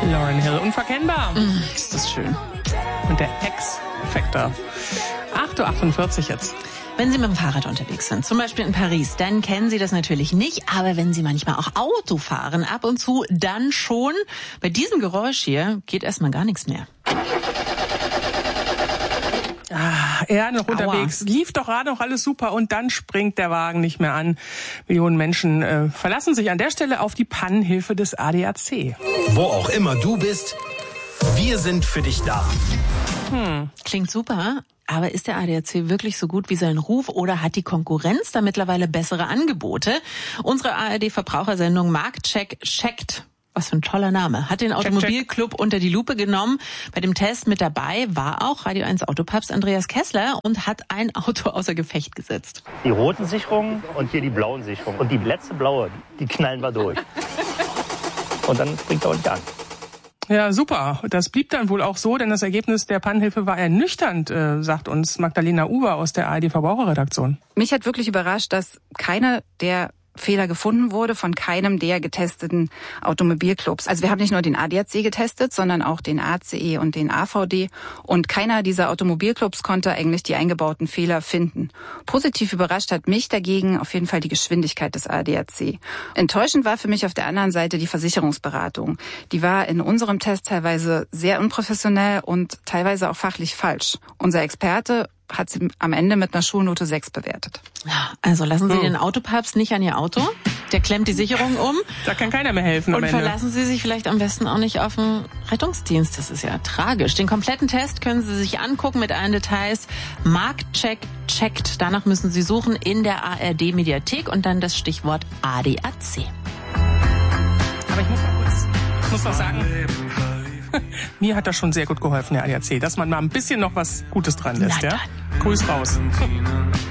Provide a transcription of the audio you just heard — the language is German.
Lauryn Hill, unverkennbar. Ist das schön. Und der X-Factor. 8.48 Uhr jetzt. Wenn Sie mit dem Fahrrad unterwegs sind, zum Beispiel in Paris, dann kennen Sie das natürlich nicht. Aber wenn Sie manchmal auch Auto fahren, ab und zu, dann schon. Bei diesem Geräusch hier geht erstmal gar nichts mehr. Er noch unterwegs. Lief doch gerade noch alles super und dann springt der Wagen nicht mehr an. Millionen Menschen verlassen sich an der Stelle auf die Pannenhilfe des ADAC. Wo auch immer du bist, wir sind für dich da. Klingt super, aber ist der ADAC wirklich so gut wie sein Ruf oder hat die Konkurrenz da mittlerweile bessere Angebote? Unsere ARD-Verbrauchersendung Marktcheck checkt. Was für ein toller Name. Hat den Automobilclub unter die Lupe genommen. Bei dem Test mit dabei war auch Radio 1 Autopapst Andreas Kessler und hat ein Auto außer Gefecht gesetzt. Die roten Sicherungen und hier die blauen Sicherungen. Und die letzte blaue, die knallen wir durch. Und dann springt er auch nicht an. Ja, super. Das blieb dann wohl auch so, denn das Ergebnis der Pannenhilfe war ernüchternd, sagt uns Magdalena Uber aus der ARD-Verbraucherredaktion. Mich hat wirklich überrascht, dass keiner der Fehler gefunden wurde von keinem der getesteten Automobilclubs. Also wir haben nicht nur den ADAC getestet, sondern auch den ACE und den AVD. Und keiner dieser Automobilclubs konnte eigentlich die eingebauten Fehler finden. Positiv überrascht hat mich dagegen auf jeden Fall die Geschwindigkeit des ADAC. Enttäuschend war für mich auf der anderen Seite die Versicherungsberatung. Die war in unserem Test teilweise sehr unprofessionell und teilweise auch fachlich falsch. Unser Experte hat sie am Ende mit einer Schulnote 6 bewertet. Also lassen Sie den Autopapst nicht an Ihr Auto. Der klemmt die Sicherung um. Da kann keiner mehr helfen am Und Ende. verlassen Sie sich vielleicht am besten auch nicht auf den Rettungsdienst. Das ist ja tragisch. Den kompletten Test können Sie sich angucken mit allen Details. Marktcheck checkt. Danach müssen Sie suchen in der ARD-Mediathek und dann das Stichwort ADAC. Aber ich muss noch sagen, mir hat das schon sehr gut geholfen, der ADAC, dass man mal ein bisschen noch was Gutes dran lässt. Ja? Grüß raus.